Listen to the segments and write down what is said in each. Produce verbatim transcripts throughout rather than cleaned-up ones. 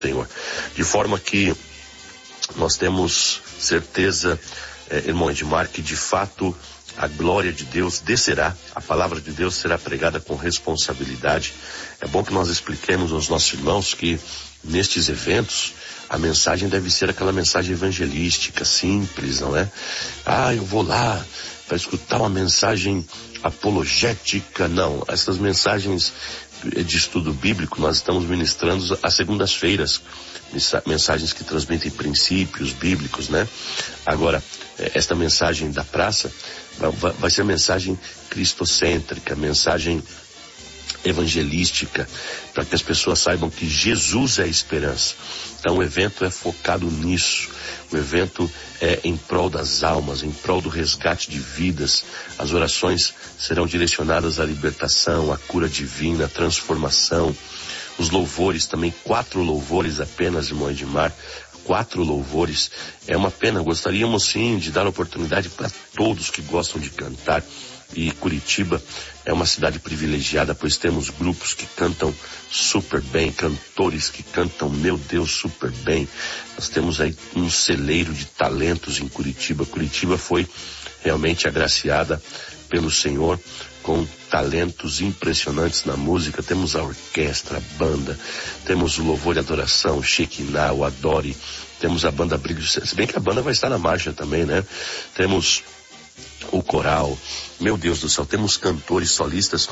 Senhor. De forma que nós temos certeza, eh, irmão Edmar, que de fato a glória de Deus descerá, a palavra de Deus será pregada com responsabilidade. É bom que nós expliquemos aos nossos irmãos que nestes eventos a mensagem deve ser aquela mensagem evangelística, simples, não é? Ah, eu vou lá para escutar uma mensagem apologética. Não, essas mensagens de estudo bíblico nós estamos ministrando às segundas-feiras, mensagens que transmitem princípios bíblicos, né? Agora, esta mensagem da praça vai ser mensagem cristocêntrica, mensagem evangelística, para que as pessoas saibam que Jesus é a esperança. Então o evento é focado nisso, o evento é em prol das almas, em prol do resgate de vidas. As orações serão direcionadas à libertação, à cura divina, à transformação. Os louvores também, quatro louvores apenas, irmão Edmar, quatro louvores. É uma pena, gostaríamos sim de dar oportunidade para todos que gostam de cantar. E Curitiba é uma cidade privilegiada, pois temos grupos que cantam super bem, cantores que cantam, meu Deus, super bem. Nós temos aí um celeiro de talentos em Curitiba. Curitiba foi realmente agraciada pelo Senhor com talentos impressionantes na música. Temos a orquestra, a banda, temos o louvor e adoração, o Shekinah, o Adore, temos a banda Brilho, se bem que a banda vai estar na marcha também, né? Temos o coral, meu Deus do céu, temos cantores solistas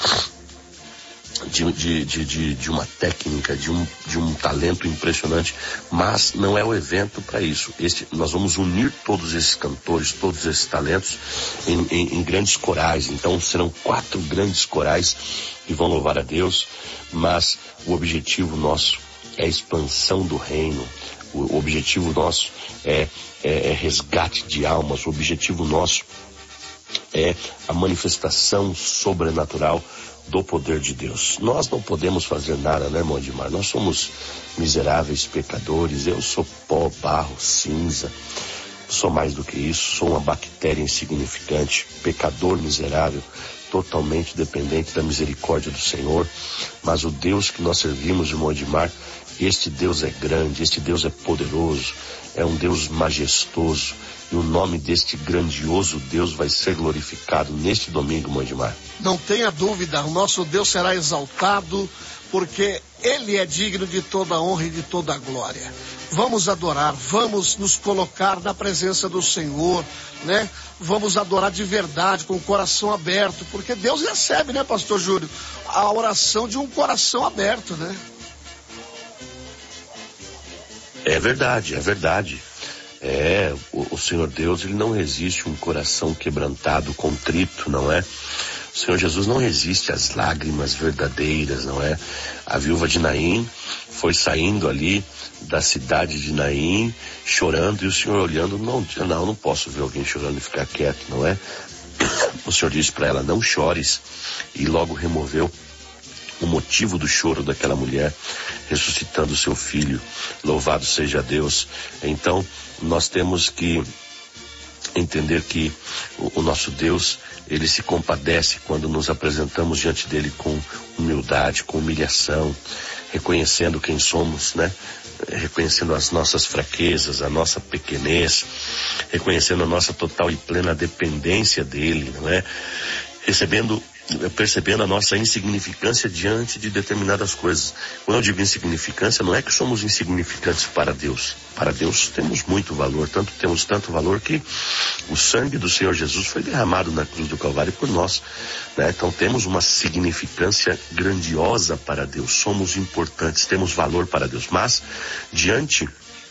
de, de, de, de, de uma técnica, de um, de um talento impressionante, mas não é o evento para isso. Este, nós vamos unir todos esses cantores, todos esses talentos em, em, em grandes corais. Então serão quatro grandes corais que vão louvar a Deus, mas o objetivo nosso é a expansão do reino. O objetivo nosso é, é, é resgate de almas. O objetivo nosso é a manifestação sobrenatural do poder de Deus. Nós não podemos fazer nada, né, irmão Edmar? Nós somos miseráveis pecadores. Eu sou pó, barro, cinza. Sou mais do que isso. Sou uma bactéria insignificante, pecador miserável, totalmente dependente da misericórdia do Senhor. Mas o Deus que nós servimos, irmão Edmar, este Deus é grande, este Deus é poderoso, é um Deus majestoso. E o nome deste grandioso Deus vai ser glorificado neste domingo, irmão Edmar. Não tenha dúvida, o nosso Deus será exaltado, porque Ele é digno de toda a honra e de toda a glória. Vamos adorar, vamos nos colocar na presença do Senhor, né? Vamos adorar de verdade, com o coração aberto, porque Deus recebe, né, pastor Júlio, a oração de um coração aberto, né? É verdade, é verdade. É, o, o Senhor Deus, Ele não resiste um coração quebrantado, contrito, não é? O Senhor Jesus não resiste às lágrimas verdadeiras, não é? A viúva de Naim foi saindo ali da cidade de Naim, chorando, e o Senhor olhando, não, não, não posso ver alguém chorando e ficar quieto, não é? O Senhor disse para ela, não chores, e logo removeu o motivo do choro daquela mulher, ressuscitando seu filho. Louvado seja Deus. Então, nós temos que entender que o, o nosso Deus, Ele se compadece quando nos apresentamos diante dEle com humildade, com humilhação, reconhecendo quem somos, né? Reconhecendo as nossas fraquezas, a nossa pequenez, reconhecendo a nossa total e plena dependência dEle, não é? Recebendo percebendo a nossa insignificância diante de determinadas coisas. Quando eu digo insignificância, não é que somos insignificantes para Deus. Para Deus temos muito valor, tanto temos tanto valor que o sangue do Senhor Jesus foi derramado na cruz do Calvário por nós, né? Então temos uma significância grandiosa para Deus, somos importantes, temos valor para Deus, mas diante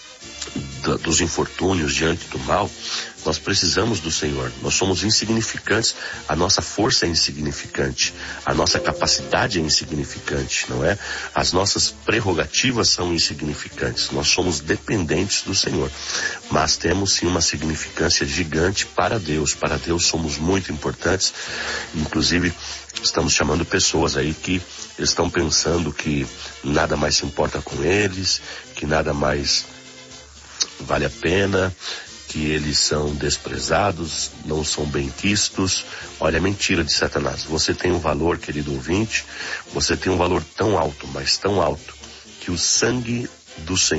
dos infortúnios, diante do mal, nós precisamos do Senhor. Nós somos insignificantes, a nossa força é insignificante, a nossa capacidade é insignificante, não é? As nossas prerrogativas são insignificantes, nós somos dependentes do Senhor, mas temos sim uma significância gigante para Deus. Para Deus somos muito importantes. Inclusive estamos chamando pessoas aí que estão pensando que nada mais se importa com eles, que nada mais vale a pena, que eles são desprezados, não são benquistos. Olha, mentira de Satanás. Você tem um valor, querido ouvinte, você tem um valor tão alto, mas tão alto, que o sangue do Senhor.